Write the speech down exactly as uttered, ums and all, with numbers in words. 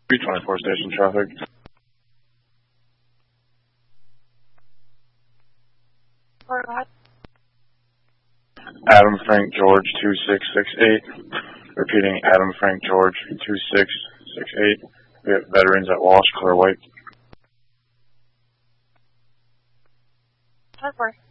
three twenty-four station traffic. Adam Frank George two six six eight. Repeating, Adam Frank George two six six eight. We have veterans at Walsh, Clear White. ten four.